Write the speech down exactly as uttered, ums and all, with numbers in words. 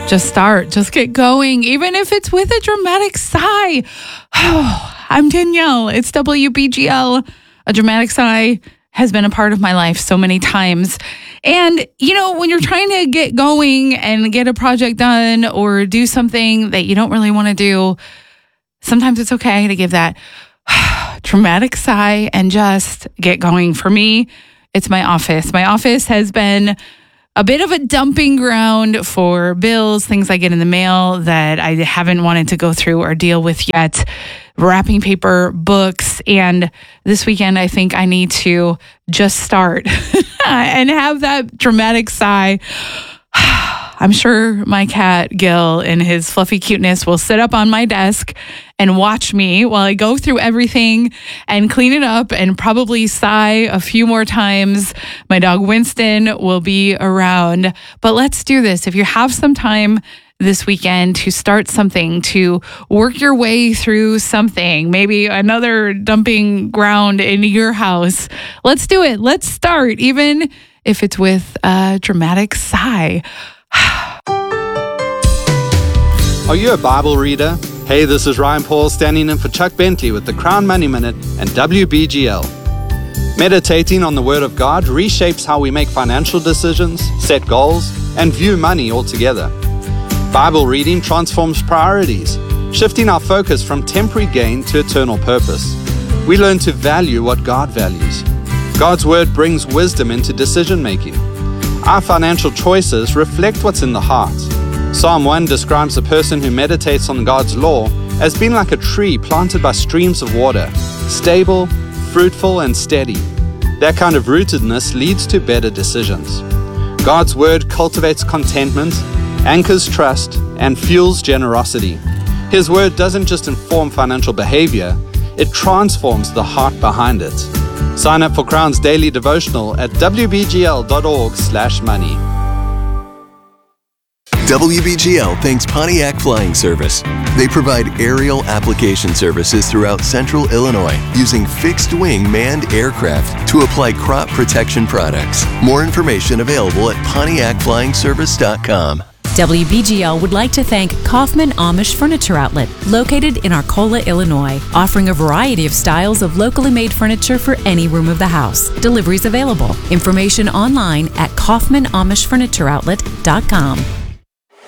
Just start. Just get going, even if it's with a dramatic sigh. Oh, I'm Danielle. It's W B G L. A dramatic sigh has been a part of my life so many times. And, you know, when you're trying to get going and get a project done or do something that you don't really want to do, sometimes it's okay to give that dramatic sigh and just get going. For me, it's my office. My office has been a bit of a dumping ground for bills, things I get in the mail that I haven't wanted to go through or deal with yet, wrapping paper, books. And this weekend, I think I need to just start and have that dramatic sigh. I'm sure my cat, Gil, in his fluffy cuteness, will sit up on my desk and watch me while I go through everything and clean it up and probably sigh a few more times. My dog, Winston, will be around. But let's do this. If you have some time this weekend to start something, to work your way through something, maybe another dumping ground in your house, let's do it. Let's start, even if it's with a dramatic sigh. Are you a Bible reader? Hey, this is Ryan Paul standing in for Chuck Bentley with the Crown Money Minute and W B G L. Meditating on the Word of God reshapes how we make financial decisions, set goals, and view money altogether. Bible reading transforms priorities, shifting our focus from temporary gain to eternal purpose. We learn to value what God values. God's Word brings wisdom into decision making. Our financial choices reflect what's in the heart. Psalm one describes a person who meditates on God's law as being like a tree planted by streams of water, stable, fruitful, and steady. That kind of rootedness leads to better decisions. God's Word cultivates contentment, anchors trust, and fuels generosity. His Word doesn't just inform financial behavior, it transforms the heart behind it. Sign up for Crown's daily devotional at w b g l dot org slash money. W B G L thanks Pontiac Flying Service. They provide aerial application services throughout central Illinois using fixed-wing manned aircraft to apply crop protection products. More information available at pontiac flying service dot com. W B G L would like to thank Kaufman Amish Furniture Outlet, located in Arcola, Illinois, offering a variety of styles of locally made furniture for any room of the house. Deliveries available. Information online at kaufman amish furniture outlet dot com.